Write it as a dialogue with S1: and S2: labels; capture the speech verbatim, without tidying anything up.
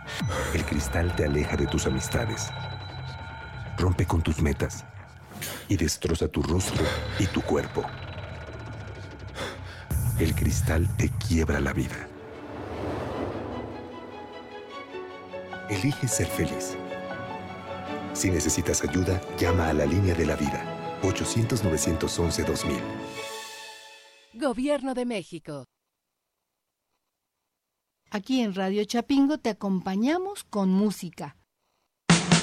S1: El cristal te aleja de tus amistades, rompe con tus metas y destroza tu rostro y tu cuerpo. El cristal te quiebra la vida. Elige ser feliz. Si necesitas ayuda, llama a la línea de la vida. ochocientos, novecientos once, dos mil.
S2: Gobierno de México.
S3: Aquí en Radio Chapingo te acompañamos con música.